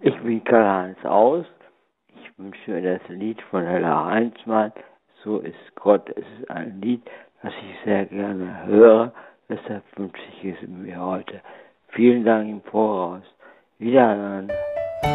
Ich bin Karl-Heinz Aust. Ich wünsche mir das Lied von Hella Heinzmann. So ist Gott. Es ist ein Lied, das ich sehr gerne höre. Deshalb wünsche ich es mir heute. Vielen Dank im Voraus. Wiederhören.